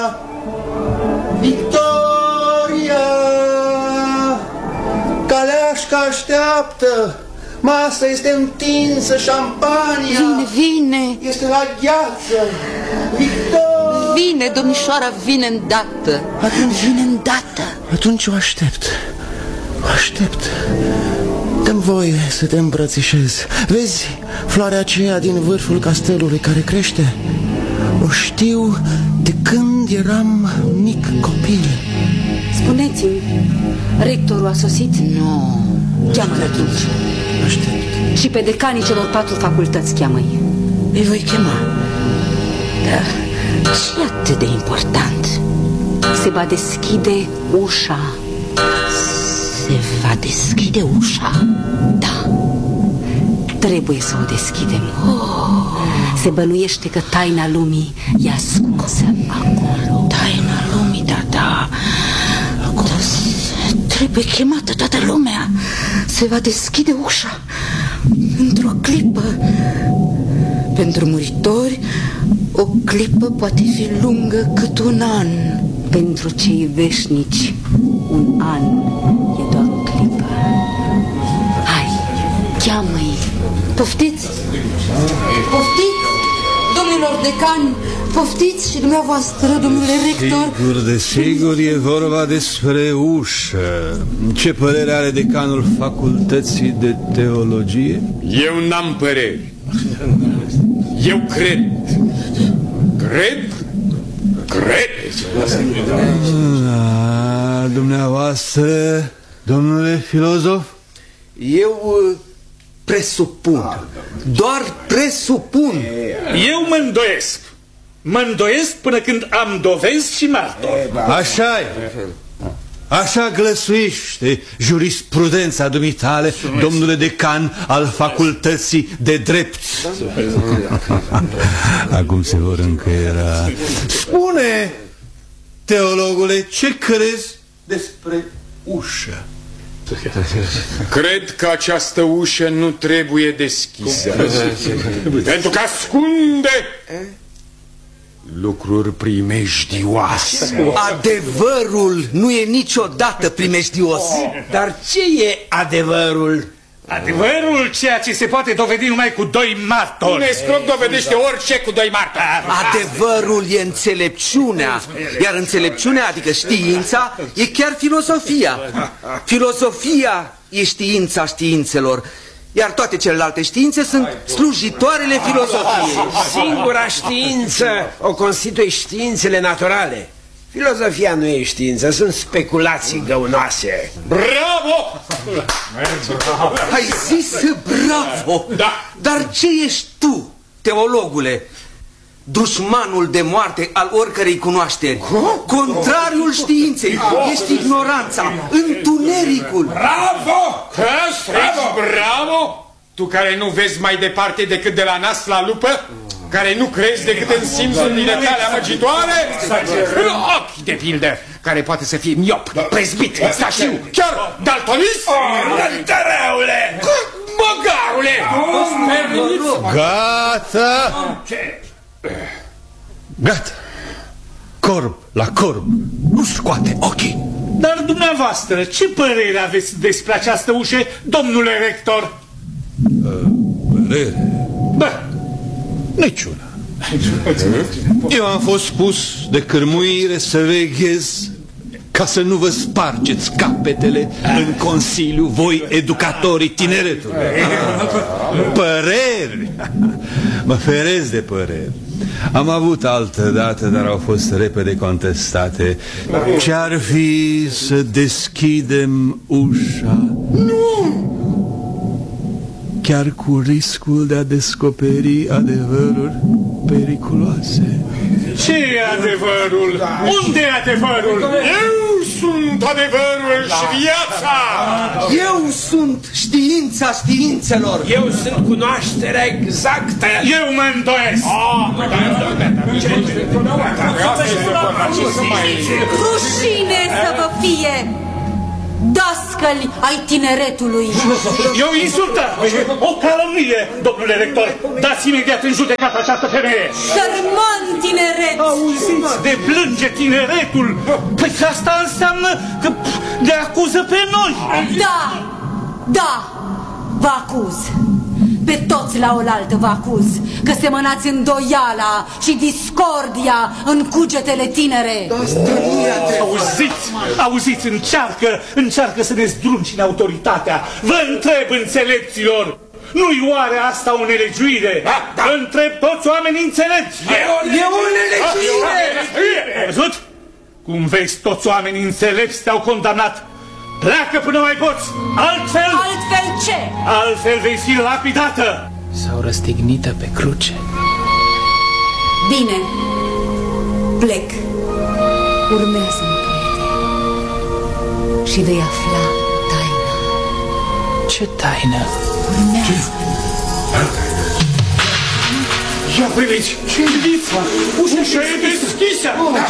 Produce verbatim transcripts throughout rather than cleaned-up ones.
Victoria! Caleașca așteaptă! Masa este întinsă, șampania... Vine, vine! Este la gheață! Victoria! Vine, domnișoara, vine îndată! Atunci... Vine îndată! Atunci o aștept. O aștept. Dă-mi voie să te îmbrățișez. Vezi floarea aceea din vârful castelului care crește? O știu de când eram mic copil. Spuneți-mi, rectorul a sosit? Nu. Cheamă-l atunci. Aștept. Și pe decanii celor patru facultăți cheamă-i. Îi voi chema. Dar ce e atât de important? Se va deschide ușa. Se va deschide ușa? Da. Trebuie să o deschidem. Oh. Se bănuiește că taina lumii e ascunsă acolo. Taina lumii, da, da. Acolo. Trebuie chemată toată lumea. Se va deschide ușa într-o clipă. Pentru muritori, o clipă poate fi lungă cât un an. Pentru cei veșnici, un an e doar o clipă. Hai, cheamă-i. Poftiți! Poftiți! Domnilor decani, poftiți și dumneavoastră, domnule rector. Sigur, desigur, e vorba despre ușă. Ce părere are decanul facultății de teologie? Eu n-am păreri. Eu cred. Cred? Cred. Da, dumneavoastră, domnule filozof? Eu presupun. Doar presupun. Eu mă îndoiesc. Mă îndoiesc până când am dovezi și martori. Așa e. Așa glăsuiește jurisprudența dumitale, domnule decan al facultății de drept. Acum se vor încăiera. Spune, teologule, ce crezi despre ușă? Cred că această ușă nu trebuie deschisă. Pentru că ascunde lucruri primejdioase. Adevărul nu e niciodată primejdios. Dar ce e adevărul? Adevărul, ceea ce se poate dovedi numai cu doi martori. Un escroc dovedește orice cu doi martori. Adevărul e înțelepciunea. Iar înțelepciunea, adică știința, e chiar filosofia. Filosofia e știința științelor. Iar toate celelalte științe sunt slujitoarele filozofiei. Singura știință o constituie științele naturale. Filozofia nu e știință, sunt speculații găunoase. Bravo! Ai zis bravo! Da. Dar ce ești tu, teologule? Dușmanul de moarte al oricărei cunoașteri. Contrariul științei. Ești ignoranța, întunericul. Bravo! Bravo! Bravo! Tu care nu vezi mai departe decât de la nas la lupă, care nu crezi decât în simțurile tale amăgitoare, în ochi, de pildă, care poate să fie miop, prezbit, stașiu, chiar daltonist. Răntăreule! Măgarule! Gata! Gata! Corb la corb, nu scoate ochii. Dar dumneavoastră, ce părere aveți despre această ușă, domnule rector? Părere? Bă, niciuna. Eu am fost pus de cârmuire să veghez ca să nu vă spargeți capetele în Consiliu, voi educatorii tineretului. Păreri! Mă feresc de păreri. Am avut altă dată, dar au fost repede contestate. Ce-ar fi să deschidem ușa? Nu! Chiar cu riscul de a descoperi adevăruri periculoase. Ce e adevărul? Da. Unde e adevărul? Eu sunt adevărul da. și viața! Eu sunt știința științelor! Eu sunt cunoașterea exactă! Eu mă îndoiesc! Rușine să vă fie! dascăli ai tineretului. E o insultă, o calomnie, domnule rector. Dați imediat în judecată această femeie. Sărman tineret! Auziți, de plânge tineretul. Păi asta înseamnă că ne acuză pe noi. Da, da, vă acuz. Pe toți la oaltă vă acuz că semănați îndoiala și discordia în cugetele tinere. Auziți, auziți, încearcă, încearcă să ne zdruncine autoritatea. Vă întreb, înțelepților, nu-i oare asta o nelegiuire? Da, da. Vă întreb toți oamenii înțelepți. E o, e o nelegiuire! Ai văzut? Cum vezi, toți oamenii înțelepți te-au condamnat. Pleacă până mai poți, altfel... Altfel ce? Altfel vei fi lapidată. Sau răstignită pe cruce. Bine, plec. Urmează-mă, prietene, și vei afla taina. Ce taină? Urmează-mă. Ia priviți, priviți, ușa e deschisă.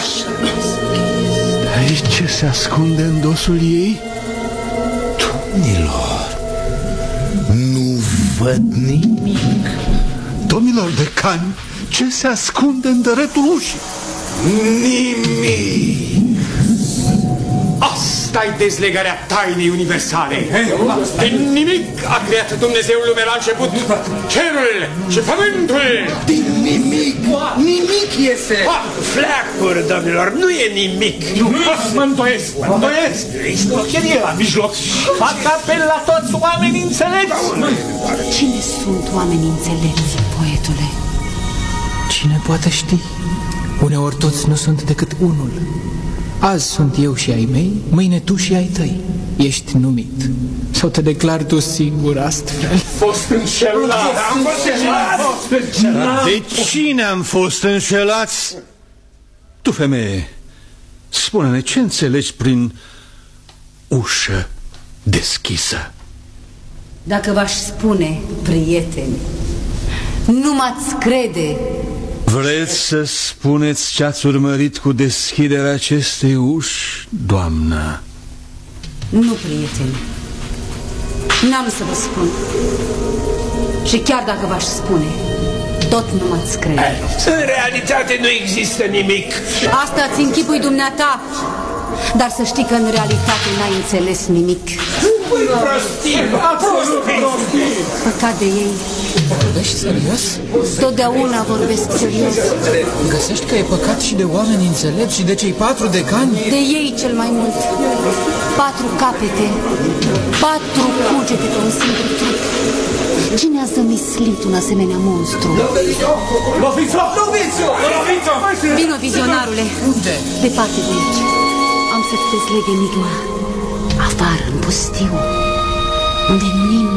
Aici ce se ascunde în dosul ei? Domnilor, nu văd nimic. Domnilor decani, ce se ascunde în dărătul ușii? Nimic! Asta-i dezlegarea tainei universale. Din nimic a creat Dumnezeu lumea la început cerul și pământul. Din nimic, nimic iese. Fleacuri, domnilor, nu e nimic. Mă îndoiesc, mă îndoiesc. Ești blocherie la mijloc. Fac apel la toți oamenii înțelepți. Cine sunt oamenii înțelepți, poetule? Cine poate ști? Uneori toți nu sunt decât unul. Azi sunt eu și ai mei, mâine tu și ai tăi. Ești numit. Sau te declari tu singur astfel? Fost înșelat. Am fost înșelat. De cine am fost înșelați? Tu, femeie, spune-ne ce înțelegi prin ușă deschisă. Dacă v-aș spune, prieteni, nu m-ați crede. Vreți să spuneți ce ați urmărit cu deschiderea acestei uși, doamnă? Nu, prieteni, n-am să vă spun. Și chiar dacă v-aș spune, tot nu m-ați crede. În realitate nu există nimic. Asta ți închipui dumneata. Dar să știi că în realitate n-ai înțeles nimic. Păcat de ei. Vorbești serios? Totdeauna vorbesc serios. Găsești că e păcat și de oameni înțelepți și de cei patru decani? De ei cel mai mult. Patru capete, patru cugete pe un singur trup. Cine a zămislit un asemenea monstru? Loviți-o! Loviți-o! Loviți-o! Vino, vizionarule. Unde? Departe de aici. Am să-ți dezleg enigma. Afară, în pustiu, unde nimeni